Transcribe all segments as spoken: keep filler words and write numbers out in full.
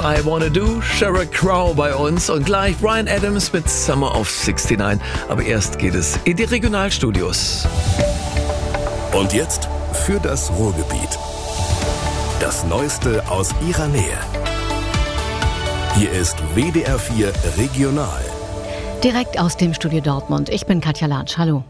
I Wanna Do, Sheryl Crow bei uns und gleich Bryan Adams mit Summer of sixty-nine. Aber erst geht es in die Regionalstudios. Und jetzt für das Ruhrgebiet. Das Neueste aus ihrer Nähe. Hier ist W D R vier Regional. Direkt aus dem Studio Dortmund. Ich bin Katja Latsch. Hallo.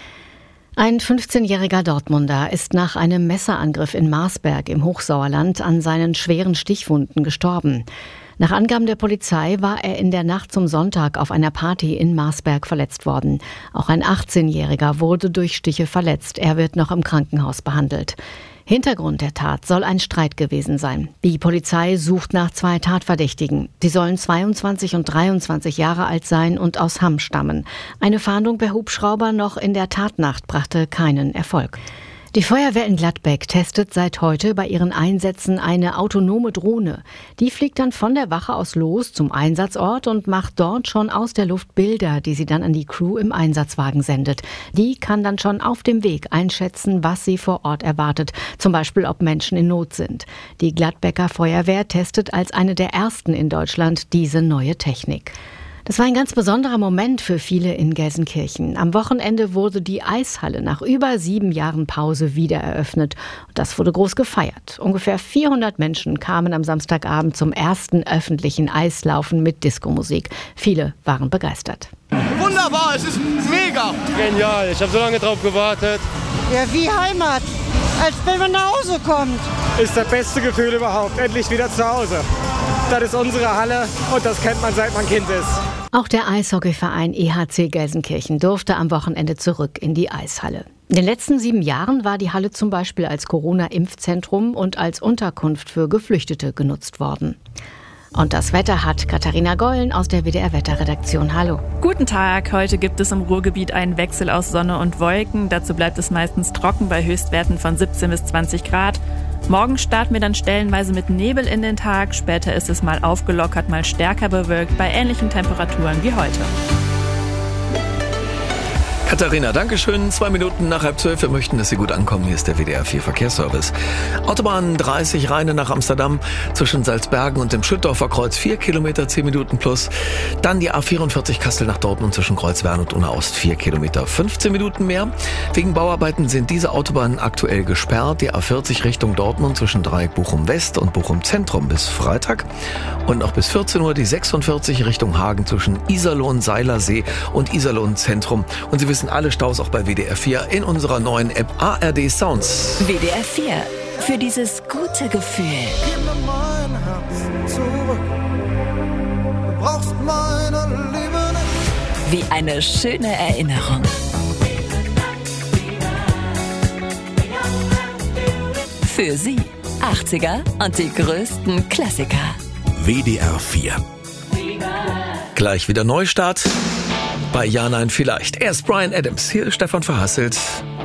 Ein fünfzehnjähriger Dortmunder ist nach einem Messerangriff in Marsberg im Hochsauerland an seinen schweren Stichwunden gestorben. Nach Angaben der Polizei war er in der Nacht zum Sonntag auf einer Party in Marsberg verletzt worden. Auch ein achtzehnjähriger wurde durch Stiche verletzt. Er wird noch im Krankenhaus behandelt. Hintergrund der Tat soll ein Streit gewesen sein. Die Polizei sucht nach zwei Tatverdächtigen. Sie sollen zweiundzwanzig und dreiundzwanzig Jahre alt sein und aus Hamm stammen. Eine Fahndung per Hubschrauber noch in der Tatnacht brachte keinen Erfolg. Die Feuerwehr in Gladbeck testet seit heute bei ihren Einsätzen eine autonome Drohne. Die fliegt dann von der Wache aus los zum Einsatzort und macht dort schon aus der Luft Bilder, die sie dann an die Crew im Einsatzwagen sendet. Die kann dann schon auf dem Weg einschätzen, was sie vor Ort erwartet. Zum Beispiel, ob Menschen in Not sind. Die Gladbecker Feuerwehr testet als eine der ersten in Deutschland diese neue Technik. Das war ein ganz besonderer Moment für viele in Gelsenkirchen. Am Wochenende wurde die Eishalle nach über sieben Jahren Pause wieder eröffnet. Und das wurde groß gefeiert. Ungefähr vierhundert Menschen kamen am Samstagabend zum ersten öffentlichen Eislaufen mit Diskomusik. Viele waren begeistert. Wunderbar, es ist mega. Genial, ich habe so lange drauf gewartet. Ja, wie Heimat, als wenn man nach Hause kommt. Ist das beste Gefühl überhaupt, endlich wieder zu Hause. Das ist unsere Halle und das kennt man, seit man Kind ist. Auch der Eishockeyverein E H C Gelsenkirchen durfte am Wochenende zurück in die Eishalle. In den letzten sieben Jahren war die Halle zum Beispiel als Corona-Impfzentrum und als Unterkunft für Geflüchtete genutzt worden. Und das Wetter hat Katharina Gollen aus der W D R-Wetterredaktion. Hallo. Guten Tag. Heute gibt es im Ruhrgebiet einen Wechsel aus Sonne und Wolken. Dazu bleibt es meistens trocken bei Höchstwerten von siebzehn bis zwanzig Grad. Morgen starten wir dann stellenweise mit Nebel in den Tag. Später ist es mal aufgelockert, mal stärker bewölkt bei ähnlichen Temperaturen wie heute. Katharina, Dankeschön. Zwei Minuten nach halb zwölf. Wir möchten, dass Sie gut ankommen. Hier ist der W D R vier Verkehrsservice. Autobahn dreißig Rheine nach Amsterdam zwischen Salzbergen und dem Schüttorfer Kreuz vier Kilometer, zehn Minuten plus. Dann die A vierundvierzig Kassel nach Dortmund zwischen Kreuzwern und Unna-Ost vier Kilometer, fünfzehn Minuten mehr. Wegen Bauarbeiten sind diese Autobahnen aktuell gesperrt. Die A vierzig Richtung Dortmund zwischen Dreieck Bochum West und Bochum Zentrum bis Freitag. Und noch bis vierzehn Uhr die sechsundvierzig Richtung Hagen zwischen Iserlohn, Seilersee und Iserlohn Zentrum. Und Sie wissen, alle Staus auch bei W D R vier in unserer neuen App A R D Sounds. W D R vier. Für dieses gute Gefühl. Gib mir mein Herz zurück. Du brauchst meine Liebe nicht. Wie eine schöne Erinnerung. Für Sie achtziger und die größten Klassiker. W D R vier. Gleich wieder Neustart bei Ja, Nein, Vielleicht. Erst Bryan Adams. Hier ist Stefan Verhasselt.